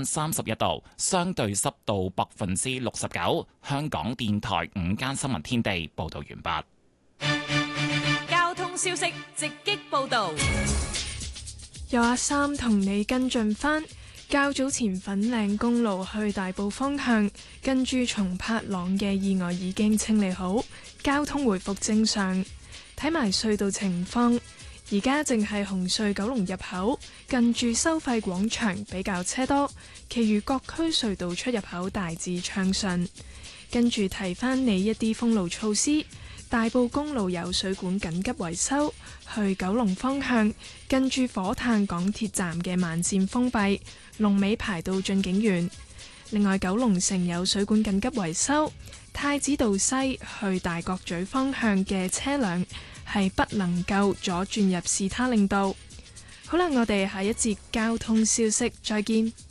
31度，相對濕度69%。香港電台午間新聞天地報道完畢。 交通消息直擊報道。 有阿三同你跟進返，較早前粉嶺公路去大埔方向，跟住松柏塱嘅意外已經清理好，交通回復正常。睇埋隧道情況，而家淨係紅隧九龍入口近住收費廣場比較車多，其餘各區隧道出入口大致暢順。跟住提返你一啲封路措施。大埔公路有水管緊急維修，去九龍方向近住火炭港鐵站嘅慢線封閉，龍尾排到駿景園。另外，九龍城有水管緊急維修，太子道西去大角咀方向嘅車輛係不能夠左轉入士他令道。好啦，我哋下一節交通消息再見。